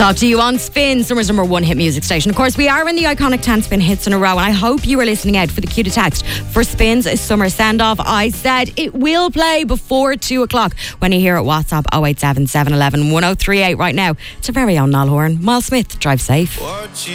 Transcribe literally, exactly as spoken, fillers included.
Talk to you on Spin, Summer's number one hit music station. Of course, we are in the iconic ten Spin hits in a row, and I hope you are listening out for the cue to text for Spin's summer send-off. I said it will play before two o'clock when you hear it. WhatsApp oh eight seven, seven one one, oh three eight right now. It's a very own Niall Horan. Miles Smith, drive safe.